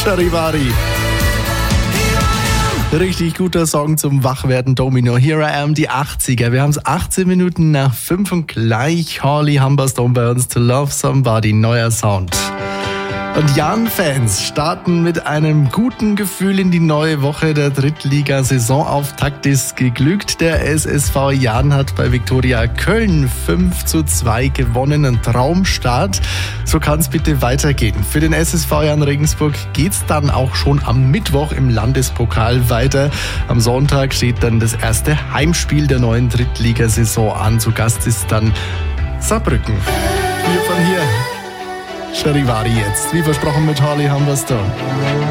Charivari. Richtig guter Song zum Wachwerden, Domino. Here I Am, die 80er. Wir haben es 18 Minuten nach 5 und gleich Harley Humberstone bei uns. To Love Somebody, neuer Sound. Und Jan-Fans starten mit einem guten Gefühl in die neue Woche. Der Drittliga-Saisonauftakt ist geglückt. Der SSV Jan hat bei Viktoria Köln 5:2 gewonnen. Ein Traumstart. So kann es bitte weitergehen. Für den SSV Jan Regensburg geht's dann auch schon am Mittwoch im Landespokal weiter. Am Sonntag steht dann das erste Heimspiel der neuen Drittligasaison an. Zu Gast ist dann Saarbrücken. Wir von hier. Charivari jetzt, wie versprochen mit Harley Humberstone.